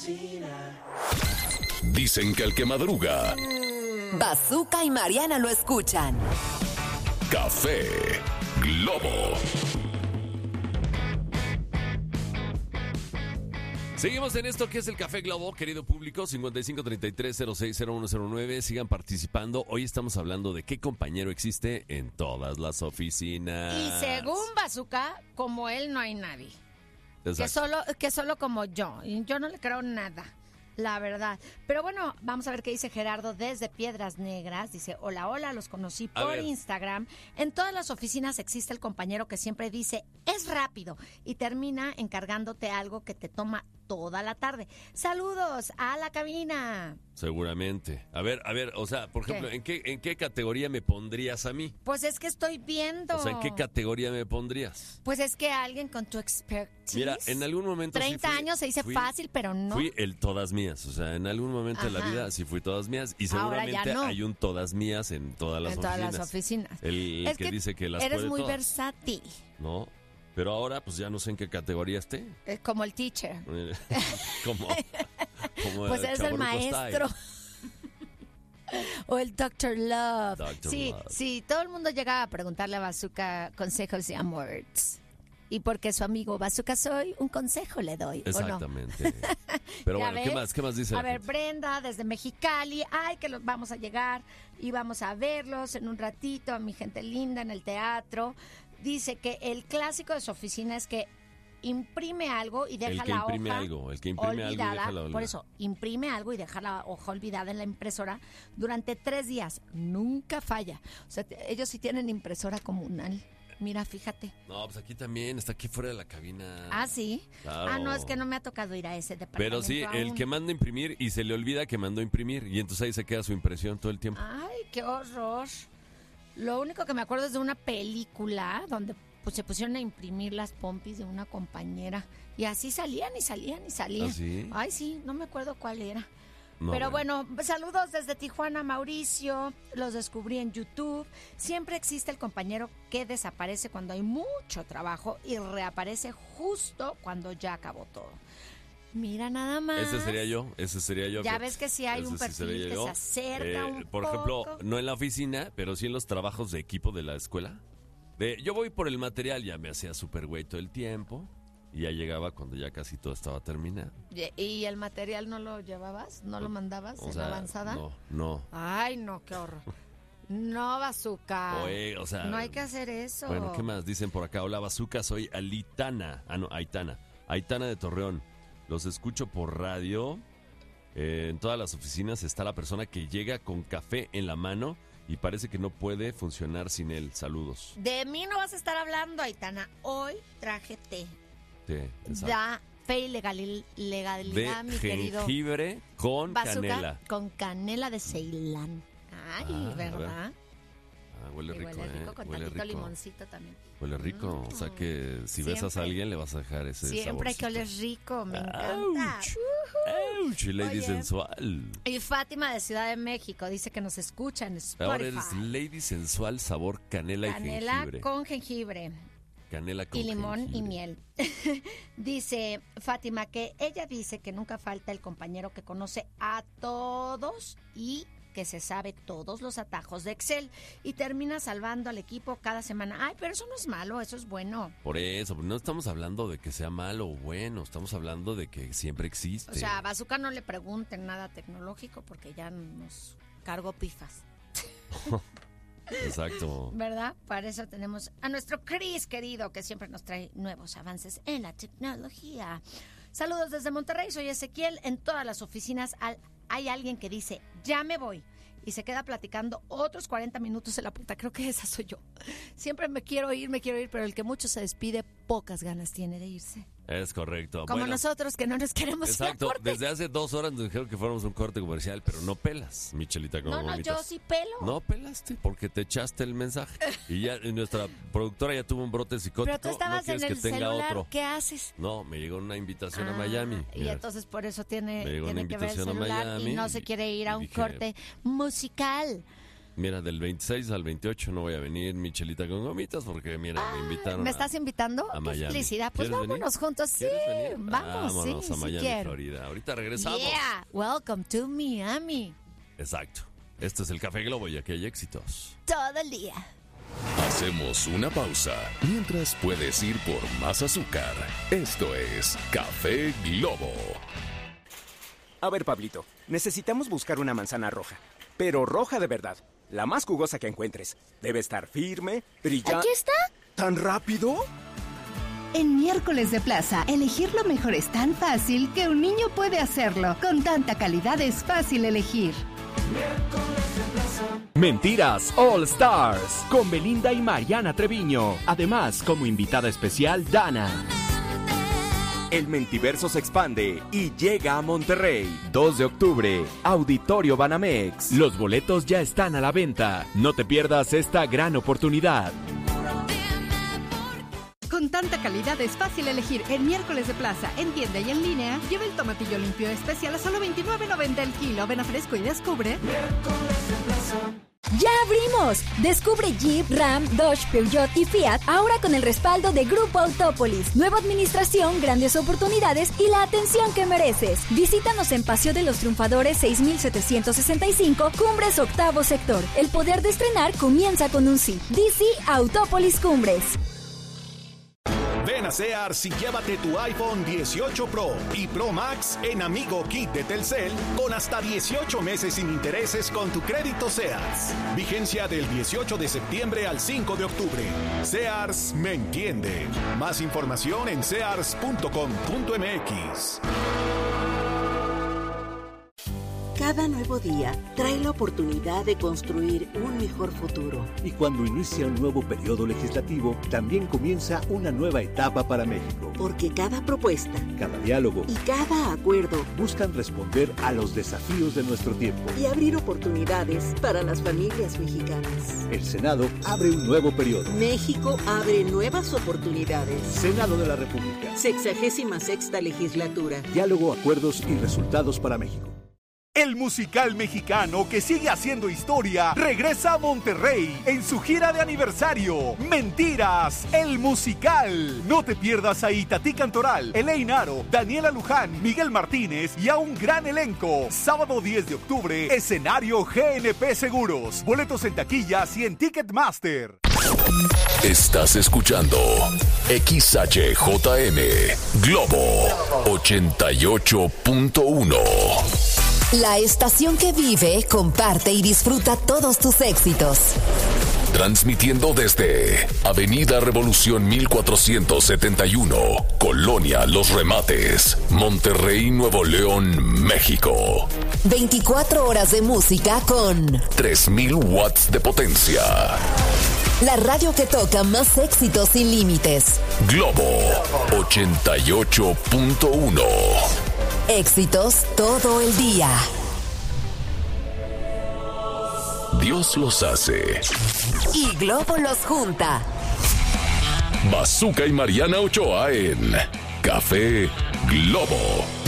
Dicen que el que madruga, Bazooka y Mariana lo escuchan. Café Globo. Seguimos en esto que es el Café Globo, querido público, 5533-060109. Sigan participando. Hoy estamos hablando de qué compañero existe en todas las oficinas. Y según Bazooka, como él no hay nadie. Que solo como yo. Y yo no le creo nada, la verdad. Pero bueno, vamos a ver qué dice Gerardo desde Piedras Negras. Dice, hola, los conocí por Instagram. En todas las oficinas existe el compañero que siempre dice, es rápido, y termina encargándote algo que te toma toda la tarde. Saludos a la cabina. Seguramente. A ver, o sea, por ejemplo, ¿en qué categoría me pondrías a mí? Pues es que estoy viendo. O sea, ¿en qué categoría me pondrías? Pues es que alguien con tu expertise. Mira, en algún momento 30 años se dice fácil, pero no. Fui el todas mías. O sea, en algún momento de la vida sí fui todas mías. Y seguramente hay un todas mías en todas las oficinas. En todas las oficinas. El que dice que las eres puede muy todas. versátil. No. Pero ahora, pues ya no sé en qué categoría esté. Como el teacher. como pues eres el maestro. O el Dr. Love. Sí, todo el mundo llega a preguntarle a Bazooka consejos de amor. Y porque su amigo Bazooka soy, un consejo le doy. Exactamente. ¿O no? Pero bueno, ¿qué más dice? A ver, Brenda, desde Mexicali. Ay, que los vamos a llegar y vamos a verlos en un ratito, a mi gente linda en el teatro. Dice que el clásico de su oficina es que imprime algo y deja la hoja el que imprime olvidada. Algo y deja la por eso, imprime algo y deja la hoja olvidada en la impresora durante 3 días. Nunca falla. O sea, ellos sí tienen impresora comunal. Mira, fíjate. No, pues aquí también, está aquí fuera de la cabina. Ah, ¿sí? Claro. No, es que no me ha tocado ir a ese departamento. Pero sí, aún. el que manda a imprimir y se le olvida que mandó a imprimir y entonces ahí se queda su impresión todo el tiempo. Ay, qué horror. Lo único que me acuerdo es de una película donde pues se pusieron a imprimir las pompis de una compañera y así salían. ¿Ah, sí? Ay, sí, no me acuerdo cuál era. No, pero bueno, saludos desde Tijuana, Mauricio. Los descubrí en YouTube. Siempre existe el compañero que desaparece cuando hay mucho trabajo y reaparece justo cuando ya acabó todo. Mira nada más. Ese sería yo. Ya ves que sí hay un perfil que se acerca un por poco. ejemplo, no en la oficina, pero sí en los trabajos de equipo de la escuela. Yo voy por el material, ya me hacía súper güey todo el tiempo y ya llegaba cuando ya casi todo estaba terminado. ¿Y el material no lo llevabas? ¿No lo mandabas en avanzada? No. Ay, no, qué horror. No, Bazooka. O sea, no hay que hacer eso. Bueno, ¿qué más? Dicen por acá, hola Bazooka, soy Aitana de Torreón. Los escucho por radio. En todas las oficinas está la persona que llega con café en la mano y parece que no puede funcionar sin él. Saludos. De mí no vas a estar hablando, Aitana. Hoy traje té. Da fe y legalidad, mi querido. De jengibre con Bazooka, canela. Con canela de Ceilán. Ay, ¿verdad? Huele rico, huele rico con huele tantito rico. limoncito también. Huele rico, o sea que si besas a alguien le vas a dejar ese Siempre hay que oler rico, me encanta. ¡Auch! Lady sensual. Y Fátima de Ciudad de México dice que nos escucha en Spotify. Ahora eres Lady sensual, sabor canela y jengibre. Canela con jengibre. Canela con y limón jengibre. y miel. Dice Fátima que ella dice que nunca falta el compañero que conoce a todos y que se sabe todos los atajos de Excel y termina salvando al equipo cada semana. Ay, pero eso no es malo, eso es bueno. Por eso, no estamos hablando de que sea malo o bueno, estamos hablando de que siempre existe. O sea, a Bazooka no le pregunten nada tecnológico porque ya nos cargó pifas. Exacto. ¿Verdad? Para eso tenemos a nuestro Chris querido, que siempre nos trae nuevos avances en la tecnología. Saludos desde Monterrey, soy Ezequiel. En todas las oficinas hay alguien que dice, ya me voy. Y se queda platicando otros 40 minutos en la puerta. Creo que esa soy yo. Siempre me quiero ir, pero el que mucho se despide, pocas ganas tiene de irse. Es correcto. Como nosotros que no nos queremos ir a exacto. corte. Desde hace 2 horas nos dijeron que fuéramos un corte comercial, pero no pelas, Michelita. Como No, yo sí pelo. No pelaste porque te echaste el mensaje. Y ya nuestra productora ya tuvo un brote psicótico. Pero tú estabas no en el que tenga celular, otro. ¿qué haces? No, me llegó una invitación a Miami. Y entonces por eso tiene que ver el invitación a celular Miami y no se quiere ir a un dije, corte musical. Mira, del 26 al 28 no voy a venir, Michelita con gomitas, porque mira, me invitaron. ¿Me estás invitando? A Miami. ¡Qué felicidad! Pues vámonos venir? juntos. Sí, Vámonos sí, a Miami, quiero. Florida. Ahorita regresamos. Yeah, welcome to Miami. Exacto. Este es el Café Globo y aquí hay éxitos. Todo el día. Hacemos una pausa mientras puedes ir por más azúcar. Esto es Café Globo. A ver, Pablito, necesitamos buscar una manzana roja, pero roja de verdad, la más jugosa que encuentres. Debe estar firme, brillante. ¿Aquí está? ¿Tan rápido? En Miércoles de Plaza, elegir lo mejor es tan fácil que un niño puede hacerlo. Con tanta calidad es fácil elegir. Mentiras All Stars con Belinda y Mariana Treviño. Además, como invitada especial, Dana. El Mentiverso se expande y llega a Monterrey. 2 de octubre, Auditorio Banamex. Los boletos ya están a la venta. No te pierdas esta gran oportunidad. Con tanta calidad es fácil elegir. En Miércoles de Plaza, en tienda y en línea, lleva el tomatillo limpio especial a solo $29.90 el kilo. Ven a Fresco y descubre. ¡Ya abrimos! Descubre Jeep, Ram, Dodge, Peugeot y Fiat ahora con el respaldo de Grupo Autópolis. Nueva administración, grandes oportunidades y la atención que mereces. Visítanos en Paseo de los Triunfadores 6765, Cumbres, octavo sector. El poder de estrenar comienza con un sí. DC Autópolis Cumbres. Ven a Sears y llévate tu iPhone 18 Pro y Pro Max en Amigo Kit de Telcel con hasta 18 meses sin intereses con tu crédito Sears. Vigencia del 18 de septiembre al 5 de octubre. Sears me entiende. Más información en sears.com.mx. Cada nuevo día trae la oportunidad de construir un mejor futuro. Y cuando inicia un nuevo periodo legislativo, también comienza una nueva etapa para México. Porque cada propuesta, cada diálogo y cada acuerdo buscan responder a los desafíos de nuestro tiempo y abrir oportunidades para las familias mexicanas. El Senado abre un nuevo periodo. México abre nuevas oportunidades. Senado de la República. 66ª legislatura. Diálogo, acuerdos y resultados para México. El musical mexicano que sigue haciendo historia regresa a Monterrey en su gira de aniversario. Mentiras, el musical. No te pierdas a Itatí Cantoral, Elaine Aro, Daniela Luján, Miguel Martínez y a un gran elenco. Sábado 10 de octubre, escenario GNP Seguros. Boletos en taquillas y en Ticketmaster. Estás escuchando XHJM Globo 88.1. La estación que vive, comparte y disfruta todos tus éxitos. Transmitiendo desde Avenida Revolución 1471, Colonia Los Remates, Monterrey, Nuevo León, México. 24 horas de música con 3000 watts de potencia. La radio que toca más éxitos sin límites. Globo 88.1. Éxitos todo el día. Dios los hace y Globo los junta. Bazooka y Mariana Ochoa en Café Globo.